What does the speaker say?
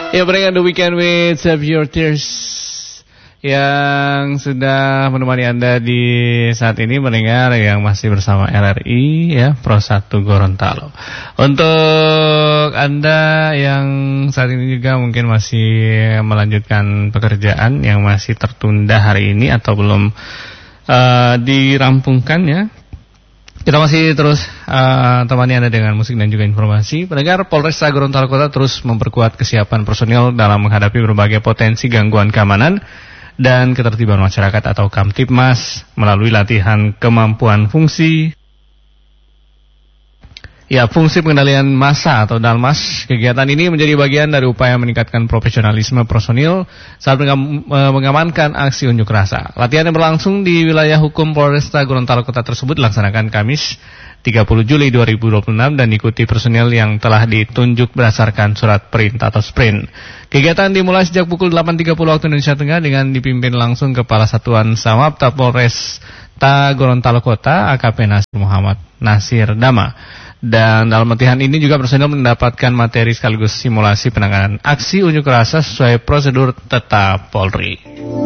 Ya, berikan The Weekend with Save Your Tears yang sudah menemani Anda di saat ini mendengar yang masih bersama RRI ya, Pro 1 Gorontalo. Untuk Anda yang saat ini juga mungkin masih melanjutkan pekerjaan yang masih tertunda hari ini atau belum dirampungkan ya, kita masih terus temani Anda dengan musik dan juga informasi. Pendengar, Polresta Gorontalo Kota terus memperkuat kesiapan personil dalam menghadapi berbagai potensi gangguan keamanan dan ketertiban masyarakat atau Kamtibmas melalui latihan kemampuan fungsi. Ya, fungsi pengendalian massa atau Dalmas. Kegiatan ini menjadi bagian dari upaya meningkatkan profesionalisme personil saat mengamankan aksi unjuk rasa. Latihan yang berlangsung di wilayah hukum Polresta Gorontalo Kota tersebut dilaksanakan Kamis 30 Juli 2026 dan diikuti personil yang telah ditunjuk berdasarkan surat perintah atau sprint. Kegiatan dimulai sejak pukul 8.30 waktu Indonesia Tengah dengan dipimpin langsung Kepala Satuan Samapta Polresta Gorontalo Kota AKP Nasir Muhammad Nasir Dama. Dan dalam latihan ini juga personil mendapatkan materi sekaligus simulasi penanganan aksi unjuk rasa sesuai prosedur tetap Polri.